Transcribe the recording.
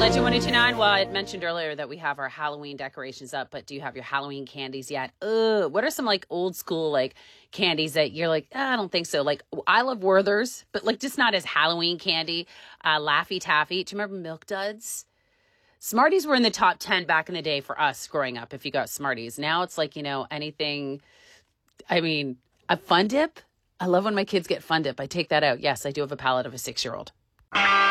902-1029. Well, I had mentioned earlier that we have our Halloween decorations up, but do you have your Halloween candies yet? What are some like old school like candies that you're like, I don't think so. Like I love Werther's, but like just not as Halloween candy. Laffy Taffy. Do you remember Milk Duds? Smarties were in the top 10 back in the day for us growing up if you got Smarties. Now it's like, anything. I mean, a Fun Dip. I love when my kids get Fun Dip. I take that out. Yes, I do have a palate of a 6-year-old.